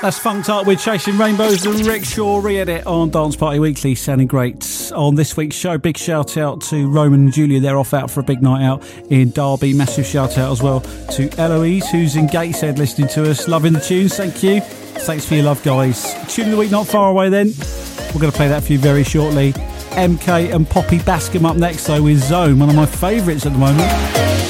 That's Funked Up with Chasing Rainbows, the Rick Shaw re-edit on Dance Party Weekly, sounding great. On this week's show, big shout out to Roman and Julia, they're off out for a big night out in Derby. Massive shout out as well to Eloise, who's in Gateshead listening to us, loving the tunes, thank you. Thanks for your love, guys. Tune of the week not far away then. We're going to play that for you very shortly. MK and Poppy Bascom up next though with Zone, one of my favourites at the moment.